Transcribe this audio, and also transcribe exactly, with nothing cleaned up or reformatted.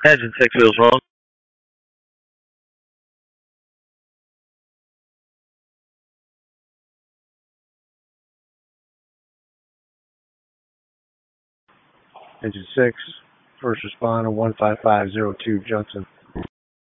Engine six wheels wrong. Engine six, first responder one five five zero two Junction.